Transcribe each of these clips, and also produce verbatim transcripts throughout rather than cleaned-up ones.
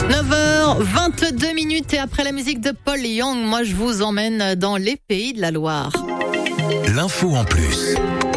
neuf heures vingt-deux minutes et après la musique de Paul Young, moi je vous emmène dans les pays de la Loire. L'info en plus.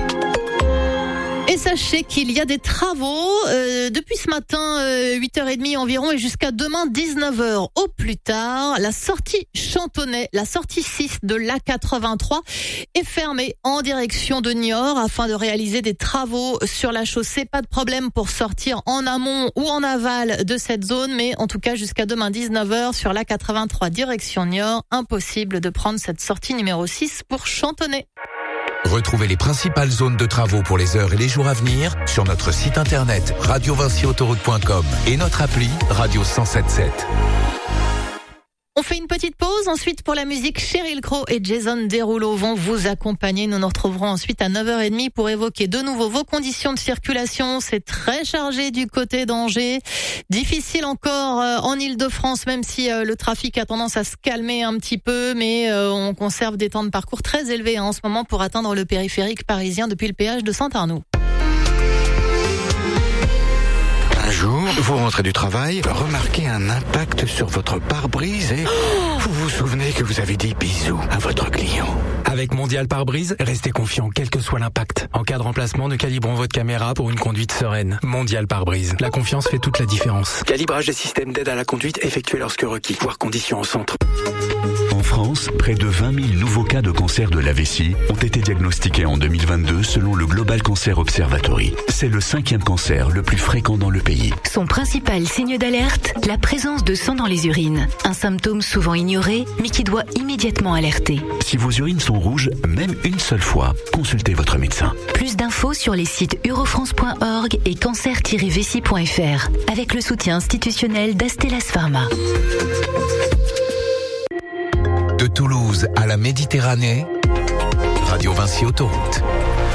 Et sachez qu'il y a des travaux euh, depuis ce matin, euh, huit heures trente environ, et jusqu'à demain, dix-neuf heures au plus tard. La sortie Chantonnay, la sortie six de l'A quatre-vingt-trois est fermée en direction de Niort afin de réaliser des travaux sur la chaussée. Pas de problème pour sortir en amont ou en aval de cette zone, mais en tout cas jusqu'à demain, dix-neuf heures sur l'A quatre-vingt-trois direction Niort. Impossible de prendre cette sortie numéro six pour Chantonnay. Retrouvez les principales zones de travaux pour les heures et les jours à venir sur notre site internet radio vinci autoroute point com et notre appli Radio cent sept sept. On fait une petite pause, ensuite pour la musique, Sheryl Crow et Jason Derulo vont vous accompagner. Nous nous retrouverons ensuite à neuf heures trente pour évoquer de nouveau vos conditions de circulation. C'est très chargé du côté d'Angers, difficile encore euh, en Île-de-France, même si euh, le trafic a tendance à se calmer un petit peu, mais euh, on conserve des temps de parcours très élevés hein, en ce moment pour atteindre le périphérique parisien depuis le péage de Saint-Arnoux. Un jour, vous rentrez du travail, remarquez un impact sur votre pare-brise et oh vous vous souvenez que vous avez dit bisous à votre client. Avec Mondial Pare-Brise, restez confiant quel que soit l'impact. En cas de remplacement, nous calibrons votre caméra pour une conduite sereine. Mondial Pare-Brise. La confiance fait toute la différence. Calibrage des systèmes d'aide à la conduite effectué lorsque requis. Voir conditions en centre. En France, près de vingt mille nouveaux cas de cancer de la vessie ont été diagnostiqués en deux mille vingt-deux selon le Global Cancer Observatory. C'est le cinquième cancer le plus fréquent dans le pays. Son principal signe d'alerte, la présence de sang dans les urines. Un symptôme souvent ignoré, mais qui doit immédiatement alerter. Si vos urines sont rouges, même une seule fois, consultez votre médecin. Plus d'infos sur les sites eurofrance point org et cancer tiret vessie point f r avec le soutien institutionnel d'Astellas Pharma. De Toulouse à la Méditerranée, Radio Vinci Autoroute.